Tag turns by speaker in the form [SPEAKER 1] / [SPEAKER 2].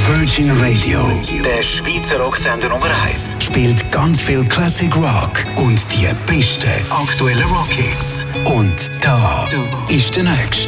[SPEAKER 1] Virgin Radio.
[SPEAKER 2] Der Schweizer Rocksender Nummer 1
[SPEAKER 1] Spielt ganz viel Classic Rock und die besten aktuellen Rockhits. Und da ist der nächste.